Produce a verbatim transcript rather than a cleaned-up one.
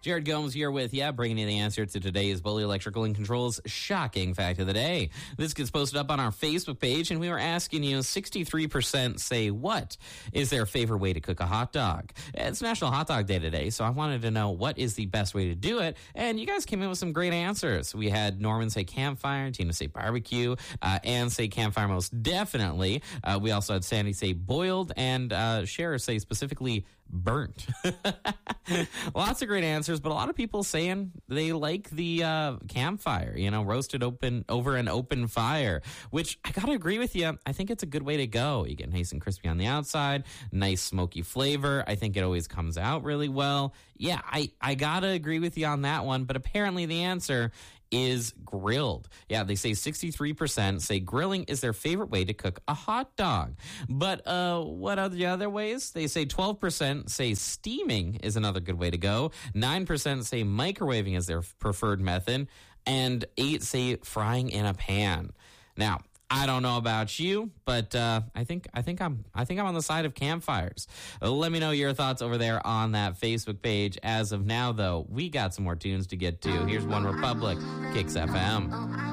Jared Gomes here with you, bringing you the answer to today's Bully Electrical and Controls shocking fact of the day. This gets posted up on our Facebook page, and we were asking you, sixty-three percent say what is their favorite way to cook a hot dog? It's National Hot Dog Day today, so I wanted to know what is the best way to do it, and you guys came in with some great answers. We had Norman say campfire, Tina say barbecue, uh, Ann say campfire most definitely. Uh, we also had Sandy say boiled, and uh, Cher say specifically burnt. Lots of great answers, but a lot of people saying they like the uh, campfire, you know, roasted open over an open fire, which I got to agree with you. I think it's a good way to go. You get nice and crispy on the outside, nice smoky flavor. I think it always comes out really well. Yeah, I, I got to agree with you on that one, but apparently the answer is grilled. Yeah, they say sixty-three percent say grilling is their favorite way to cook a hot dog. But uh, what are the other ways? They say twelve percent say steaming is another good way to go. nine percent say microwaving is their preferred method. And eight say frying in a pan. Now, I don't know about you, but uh, I think I think I'm I think I'm on the side of campfires. Uh, let me know your thoughts over there on that Facebook page. As of now, though, we got some more tunes to get to. Here's One Republic, Kicks F M.